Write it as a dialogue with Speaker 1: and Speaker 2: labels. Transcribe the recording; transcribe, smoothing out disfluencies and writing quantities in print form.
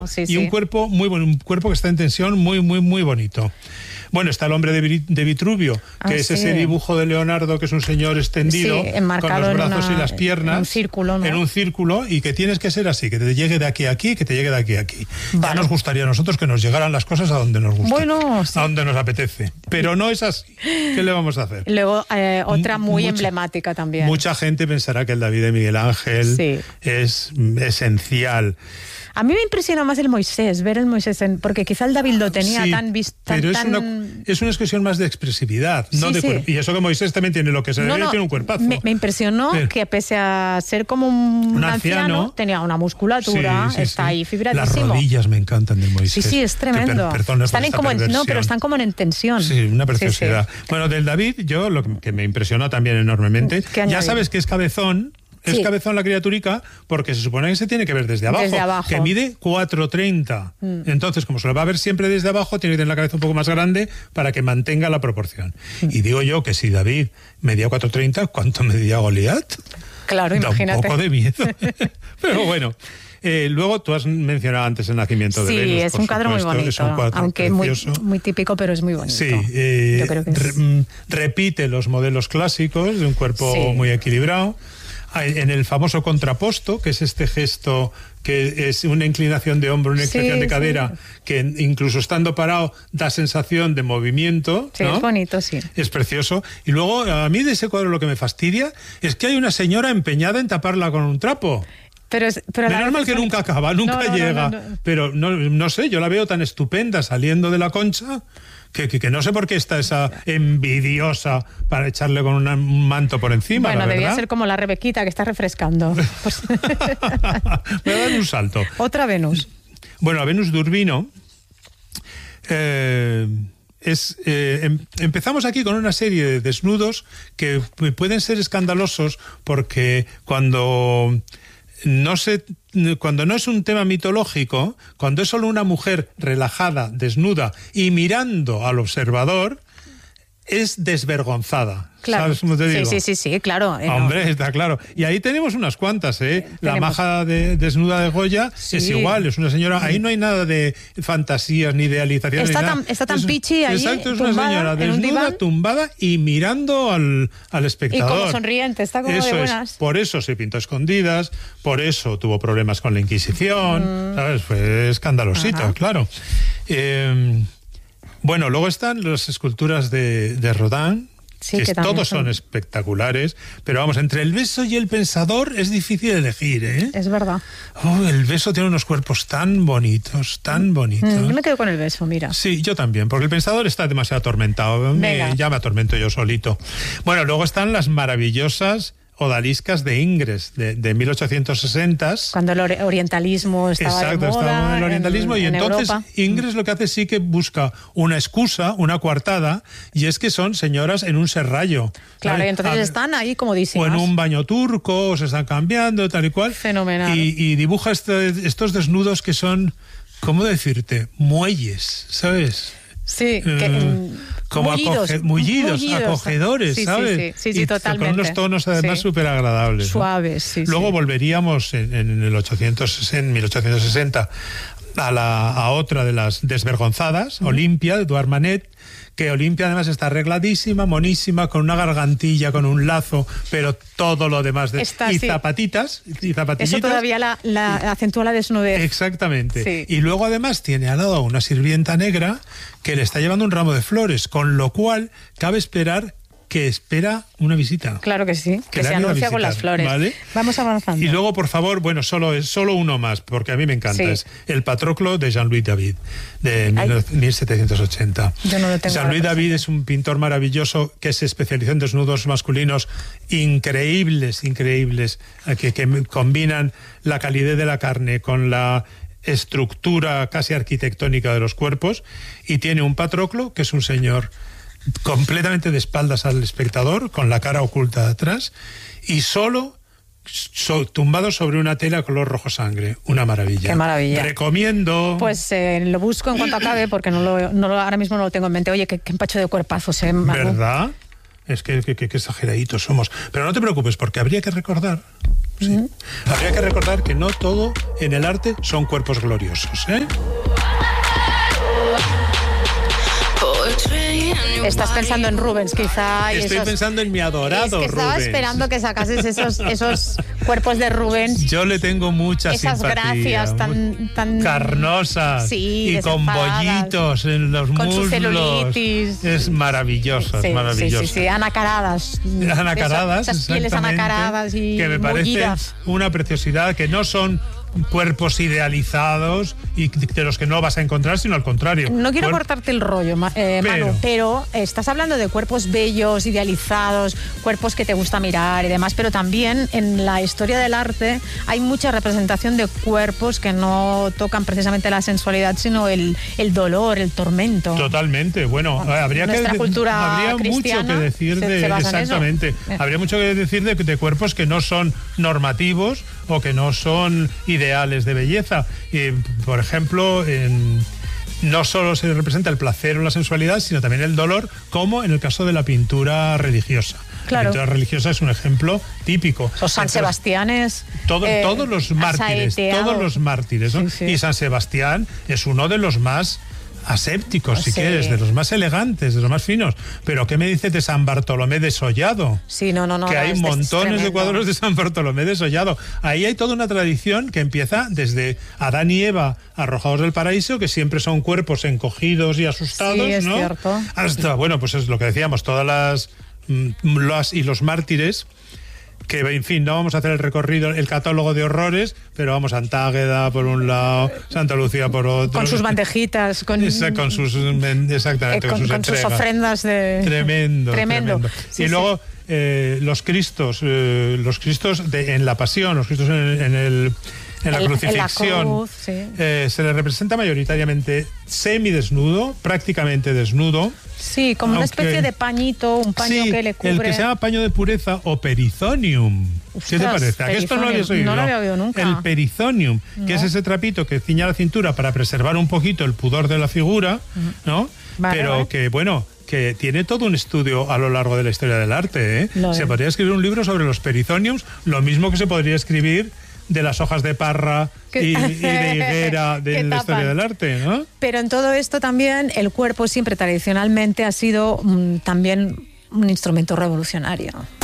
Speaker 1: Sí,
Speaker 2: y
Speaker 1: sí.
Speaker 2: un cuerpo muy bueno, un cuerpo que está en tensión muy, muy, muy bonito. Bueno, está el hombre de Vitruvio, que es ese dibujo de Leonardo, que es un señor extendido, con los brazos y las piernas,
Speaker 1: en un círculo, ¿no?
Speaker 2: En un círculo, y que tienes que ser así, que te llegue de aquí a aquí, que te llegue de aquí a aquí. Vale. Ya nos gustaría a nosotros que nos llegaran las cosas a donde nos gusta, a donde nos apetece. Pero no es así. ¿Qué le vamos a hacer?
Speaker 1: Luego, otra muy emblemática también.
Speaker 2: Mucha gente pensará que el David de Miguel Ángel es esencial.
Speaker 1: A mí me impresiona más el Moisés, ver el Moisés, porque quizá el David lo tenía tan visto.
Speaker 2: Pero es una expresión más de expresividad, no de cuerpo. Y eso que Moisés también tiene lo que se debe, tiene un cuerpazo.
Speaker 1: Me impresionó que pese a ser como un anciano, tenía una musculatura, está ahí fibradísimo.
Speaker 2: Las rodillas me encantan del Moisés.
Speaker 1: Sí, es tremendo. Pero están como en tensión.
Speaker 2: Sí, una preciosidad. Bueno, del David, yo lo que me impresionó también enormemente, ya sabes que es cabezón. Es cabezón la criaturica porque se supone que se tiene que ver desde abajo. Que mide 4,30. Entonces, como se lo va a ver siempre desde abajo, tiene que tener la cabeza un poco más grande para que mantenga la proporción. Y digo yo que si David medía 4,30, ¿cuánto medía Goliat?
Speaker 1: Claro, imagínate.
Speaker 2: Da un poco de miedo. Pero bueno. Luego tú has mencionado antes el nacimiento de Venus.
Speaker 1: Sí, es un cuadro muy bonito. Es un cuadro aunque muy típico, pero es muy bonito.
Speaker 2: Sí,
Speaker 1: yo creo que
Speaker 2: repite los modelos clásicos de un cuerpo muy equilibrado. En el famoso contraposto, que es este gesto que es una inclinación de hombro, una inclinación de cadera, que incluso estando parado da sensación de movimiento.
Speaker 1: Sí,
Speaker 2: ¿no?
Speaker 1: Es bonito, sí.
Speaker 2: Es precioso. Y luego, a mí de ese cuadro lo que me fastidia es que hay una señora empeñada en taparla con un trapo.
Speaker 1: Pero
Speaker 2: menos mal que nunca acaba, nunca llega. No. Pero no sé, yo la veo tan estupenda saliendo de la concha que no sé por qué está esa envidiosa para echarle con un manto por encima.
Speaker 1: Bueno,
Speaker 2: ¿verdad?
Speaker 1: debía ser como la Rebequita que está refrescando. Pues...
Speaker 2: Me voy a dar un salto.
Speaker 1: Otra Venus.
Speaker 2: Bueno, a Venus de Urbino. Empezamos aquí con una serie de desnudos que pueden ser escandalosos porque cuando no es un tema mitológico, cuando es solo una mujer relajada, desnuda y mirando al observador, es desvergonzada.
Speaker 1: Claro.
Speaker 2: ¿Sabes cómo te digo?
Speaker 1: Sí, claro.
Speaker 2: Hombre, está claro. Y ahí tenemos unas cuantas, ¿eh? La maja desnuda de Goya es igual, es una señora. Ahí no hay nada de fantasías ni idealizaciones.
Speaker 1: Está tan pichi ahí.
Speaker 2: Exacto, es una señora desnuda, tumbada y mirando al espectador.
Speaker 1: Y como sonriente, está como de buenas.
Speaker 2: Por eso se pintó a escondidas, por eso tuvo problemas con la Inquisición, ¿sabes? Fue escandalosita, claro. Bueno, luego están las esculturas de Rodin. Que todos son espectaculares, pero vamos, entre el beso y el pensador es difícil elegir, ¿eh?
Speaker 1: Es verdad.
Speaker 2: El beso tiene unos cuerpos tan bonitos, tan bonitos.
Speaker 1: Yo me quedo con el beso, mira.
Speaker 2: Sí, yo también, porque el pensador está demasiado atormentado. Ya me atormento yo solito. Bueno, luego están las maravillosas odaliscas de Ingres, de 1860.
Speaker 1: Cuando el orientalismo estaba de moda.
Speaker 2: Exacto, estaba en el orientalismo y entonces
Speaker 1: Europa.
Speaker 2: Ingres lo que hace sí que busca una excusa, una coartada, y es que son señoras en un serrallo.
Speaker 1: Claro,
Speaker 2: ¿sabes?
Speaker 1: y entonces están ahí comodísimas.
Speaker 2: O en un baño turco, o se están cambiando, tal y cual.
Speaker 1: Fenomenal.
Speaker 2: Y dibuja estos desnudos que son, ¿cómo decirte? Muelles, ¿sabes?
Speaker 1: Sí,
Speaker 2: como mullidos, acogedores, ¿sabes?
Speaker 1: Sí, totalmente.
Speaker 2: Con unos tonos además súper agradables.
Speaker 1: Suaves, sí.
Speaker 2: Luego volveríamos en 1860 a otra de las desvergonzadas, Olimpia, de Eduard Manet, que Olimpia además está arregladísima, monísima, con una gargantilla, con un lazo, pero todo lo demás zapatitas y zapatillitas.
Speaker 1: Eso todavía la acentúa la desnudez.
Speaker 2: Exactamente.
Speaker 1: Sí.
Speaker 2: Y luego además tiene al lado una sirvienta negra que le está llevando un ramo de flores, con lo cual cabe esperar que espera una visita.
Speaker 1: Claro que sí, que se anuncia con las flores.
Speaker 2: ¿Vale?
Speaker 1: Vamos avanzando.
Speaker 2: Y luego, por favor, bueno, solo uno más, porque a mí me encanta. Es el Patroclo de Jean-Louis David, de 1780.
Speaker 1: Yo no lo tengo.
Speaker 2: Jean-Louis David es un pintor maravilloso que se especializó en desnudos masculinos increíbles, que combinan la calidez de la carne con la estructura casi arquitectónica de los cuerpos, y tiene un Patroclo, que es un señor completamente de espaldas al espectador, con la cara oculta de atrás y solo tumbado sobre una tela color rojo sangre. Una maravilla.
Speaker 1: Qué maravilla.
Speaker 2: Recomiendo.
Speaker 1: Pues lo busco en cuanto acabe, porque ahora mismo no lo tengo en mente. Oye, qué empacho de cuerpazos, ¿eh?
Speaker 2: ¿Verdad? Es que exageraditos somos. Pero no te preocupes, porque habría que recordar Sí. Habría que recordar que no todo en el arte son cuerpos gloriosos, ¿eh?
Speaker 1: Estás pensando en Rubens, quizá.
Speaker 2: Estoy pensando en mi adorado Rubens.
Speaker 1: Estaba esperando que sacases esos cuerpos de Rubens.
Speaker 2: Yo le tengo mucha
Speaker 1: esas
Speaker 2: simpatía.
Speaker 1: Esas gracias tan
Speaker 2: carnosas,
Speaker 1: sí,
Speaker 2: y con bollitos en los
Speaker 1: con
Speaker 2: muslos.
Speaker 1: Su celulitis.
Speaker 2: Es maravilloso,
Speaker 1: sí,
Speaker 2: es maravilloso.
Speaker 1: Sí, anacaradas.
Speaker 2: Anacaradas,
Speaker 1: esas pieles anacaradas y
Speaker 2: que me parece una preciosidad, que no son cuerpos idealizados y de los que no vas a encontrar, sino al contrario.
Speaker 1: No quiero cortarte el rollo, Manu, pero estás hablando de cuerpos bellos, idealizados, cuerpos que te gusta mirar y demás, pero también en la historia del arte hay mucha representación de cuerpos que no tocan precisamente la sensualidad, sino el dolor, el tormento.
Speaker 2: Totalmente. Bueno, habría mucho que decir exactamente. Habría mucho que decir de cuerpos que no son normativos o que no son ideales de belleza. Por ejemplo, no solo se representa el placer o la sensualidad, sino también el dolor, como en el caso de la pintura religiosa.
Speaker 1: Claro.
Speaker 2: La pintura religiosa es un ejemplo típico.
Speaker 1: Los San Sebastianes.
Speaker 2: Todos los mártires, ¿no? Sí. Y San Sebastián es uno de los más asépticos, si quieres, de los más elegantes, de los más finos. Pero ¿qué me dices de San Bartolomé desollado?
Speaker 1: Sí, no.
Speaker 2: Que hay montones de cuadros de San Bartolomé desollado. Ahí hay toda una tradición que empieza desde Adán y Eva arrojados del paraíso, que siempre son cuerpos encogidos y asustados,
Speaker 1: sí, es
Speaker 2: ¿no?
Speaker 1: Cierto.
Speaker 2: Hasta, bueno, pues es lo que decíamos, todas los mártires, que, en fin, no vamos a hacer el recorrido, el catálogo de horrores, pero vamos, Antágueda por un lado, Santa Lucía por otro.
Speaker 1: Con sus bandejitas, con sus ofrendas de...
Speaker 2: Tremendo.
Speaker 1: Sí,
Speaker 2: y luego los Cristos en la Pasión, los Cristos en la crucifixión,
Speaker 1: en la cruz,
Speaker 2: se le representa mayoritariamente semidesnudo, prácticamente desnudo.
Speaker 1: Sí, como una especie de pañito, un paño que le cubre.
Speaker 2: El que se llama paño de pureza o perizonium. ¿Qué te parece? ¿A que esto no lo habías oído?
Speaker 1: No lo había oído nunca.
Speaker 2: El perizonium, que es ese trapito que ciña la cintura para preservar un poquito el pudor de la figura, ¿no? Pero que, bueno, que tiene todo un estudio a lo largo de la historia del arte, ¿eh? Se podría escribir un libro sobre los perizoniums, lo mismo que se podría escribir de las hojas de parra y de higuera de la historia del arte, ¿no?
Speaker 1: Pero en todo esto también el cuerpo siempre tradicionalmente ha sido también un instrumento revolucionario.